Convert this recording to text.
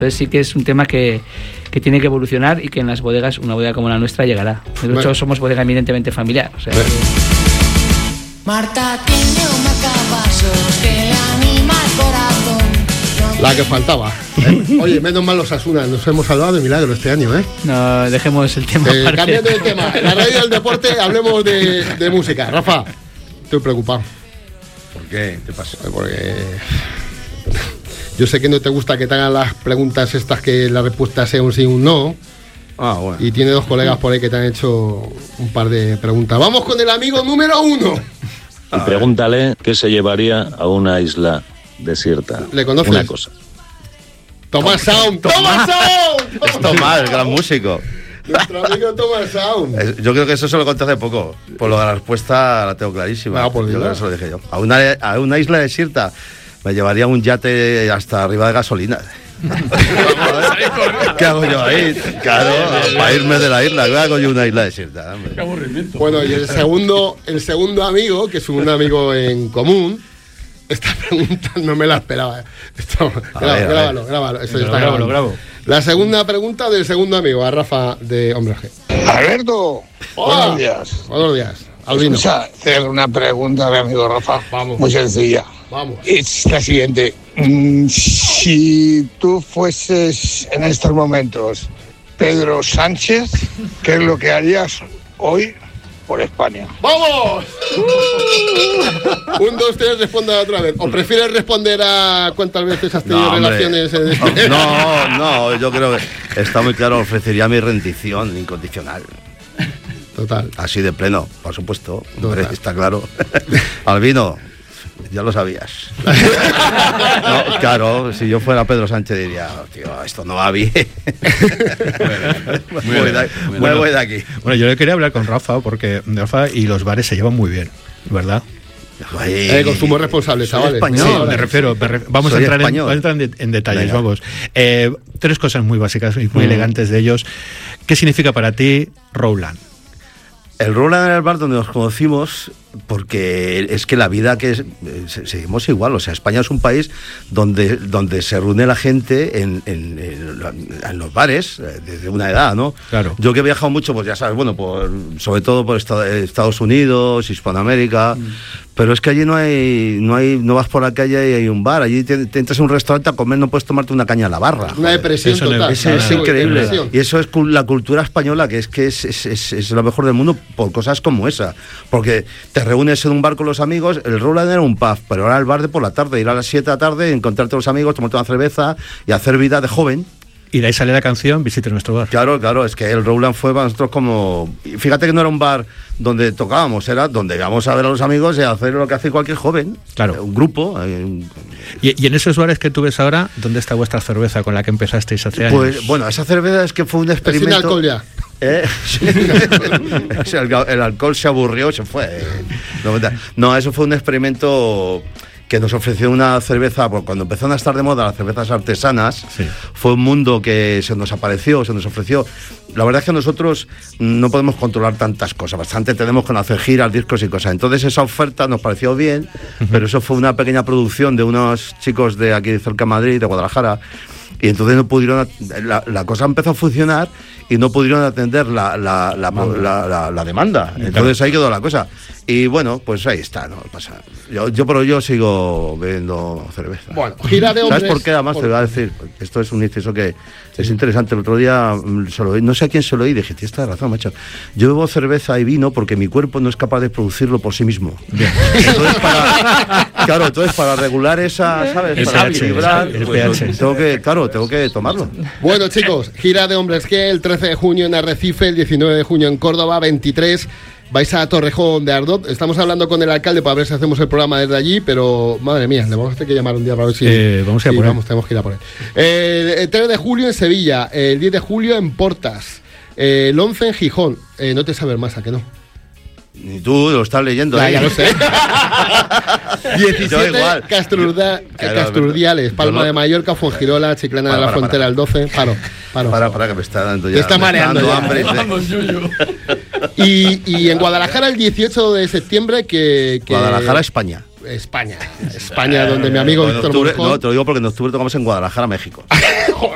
Entonces sí que es un tema que tiene que evolucionar y que en las bodegas, una bodega como la nuestra, llegará. De hecho, somos bodega eminentemente familiar. O sea, Marta tiene un marcapasos que le anima el corazón. La que faltaba. Oye, menos mal los Asuna, nos hemos salvado de milagro este año, ¿eh? no, dejemos el tema aparte. Cambiando de tema, en la radio del deporte hablemos de música. Rafa, estoy preocupado. ¿Por qué? ¿Qué pasa? Porque yo sé que no te gusta que te hagan las preguntas estas que la respuesta sea un sí o un no. Ah, bueno. Y tiene dos colegas por ahí que te han hecho un par de preguntas. Vamos con el amigo número 1. Y pregúntale qué se llevaría a una isla desierta. ¿Le conoces? Una cosa. Tomás Sound. ¡Tomás Sound! Es Tomás, el gran músico. Nuestro amigo Tomás Sound. Yo creo que eso se lo conté hace poco. Por lo de la respuesta la tengo clarísima. Ah, por yo Dios. creo que eso lo dije yo. A una isla desierta me llevaría un yate hasta arriba de gasolina. ¿Qué hago yo ahí? Claro, para irme de la isla. ¿Qué hago yo una isla desierta? Hombre. Qué aburrimiento. Bueno, y el segundo amigo, que es un amigo en común, esta pregunta no me la esperaba. Grábalo. Esto ya está grabando. Grabo. La segunda pregunta del segundo amigo, a Rafa de Hombre G. Alberto, buenos días. Buenos días. Albino. Vamos a hacer una pregunta a mi amigo Rafa. Vamos. Muy sencilla. Vamos. Es la siguiente. Si tú fueses en estos momentos Pedro Sánchez, ¿qué es lo que harías hoy por España? ¡Vamos! 1, 2, 3, responda otra vez. ¿O prefieres responder a cuántas veces has tenido relaciones en este... No, yo creo que está muy claro. Ofrecería mi rendición incondicional. Total. Así de pleno, por supuesto. Hombre, Total. está claro. Albino, ya lo sabías. No, claro, si yo fuera Pedro Sánchez diría, tío, esto no va bien. Me voy de aquí. Bueno, yo le quería hablar con Rafa, porque Rafa y los bares se llevan muy bien, ¿verdad? Consumo responsable, Soy chavales. español. Sí, me refiero. Vamos a Soy entrar español. en detalles, Venga. vamos. 3 cosas muy básicas y muy elegantes de ellos. ¿Qué significa para ti Rowland? El Rowland era el bar donde nos conocimos, porque es que la vida que seguimos igual. O sea, España es un país donde se reúne la gente en los bares desde una edad, ¿no? Claro. Yo que he viajado mucho, pues ya sabes, bueno, sobre todo por Estados Unidos, Hispanoamérica, pero es que allí no vas por la calle y hay un bar. Allí te entras en un restaurante a comer, no puedes tomarte una caña a la barra. Una depresión Eso no total. Es increíble. Depresión. Y eso es la cultura española, que es lo mejor del mundo por cosas como esa. Porque te reúnes en un bar con los amigos, el Rowland era un pub, pero ahora el bar de por la tarde, ir a las 7 de la tarde, encontrarte a los amigos, tomarte una cerveza y hacer vida de joven. Y de ahí sale la canción Visite nuestro bar. Claro, es que el Rowland fue para nosotros como... Fíjate que no era un bar donde tocábamos, era donde íbamos a ver a los amigos y a hacer lo que hace cualquier joven. Claro. Un grupo. Y en esos bares que tú ves ahora, ¿dónde está vuestra cerveza con la que empezasteis hace años? Pues bueno, esa cerveza es que fue un experimento... Sin alcohol ya. Sí. El alcohol se aburrió, se fue. No, eso fue un experimento que nos ofreció una cerveza, pues cuando empezaron a estar de moda las cervezas artesanas, Sí. fue un mundo que se nos apareció, se nos ofreció. La verdad es que nosotros no podemos controlar tantas cosas, bastante tenemos que hacer giras, discos y cosas. Entonces esa oferta nos pareció bien, pero eso fue una pequeña producción de unos chicos de aquí cerca de Madrid, de Guadalajara, y entonces no pudieron, la cosa empezó a funcionar y no pudieron atender la demanda. Entonces ahí quedó la cosa. Y bueno, pues ahí está, no pasa. Yo sigo bebiendo cerveza. Bueno, gira de hombres. ¿Sabes por qué? Además te voy a decir, esto es un inciso que es interesante. El otro día no sé a quién se lo oí y dije, tienes toda razón, macho. Yo bebo cerveza y vino porque mi cuerpo no es capaz de producirlo por sí mismo. Entonces para regular esa, ¿sabes? El Para pH, equilibrar, el pues, pH. tengo que tomarlo. Bueno, chicos, gira de hombres que el 13 de junio en Arrecife, el 19 de junio en Córdoba, 23 vais a Torrejón de Ardot. Estamos hablando con el alcalde para ver si hacemos el programa desde allí, pero madre mía, le vamos a tener que llamar un día para ver si vamos a ir a por él. tenemos que ir a por él. El 3 de julio en Sevilla, el 10 de julio en Portas, el 11 en Gijón. No te sabes más, ¿a que no? Ni tú lo estás leyendo. Ya lo sé. 17 Yo igual. Casturdiales, Palma de Mallorca, Fuengirola, Chiclana de la Frontera, el 12. Paro. Para que me está dando ya. Te está mareando ya. Hambre. Vamos, Yuyu. Y en Guadalajara el 18 de septiembre que Guadalajara, España. España, donde mi amigo Víctor Monjón... No, te lo digo porque en octubre tocamos en Guadalajara, México.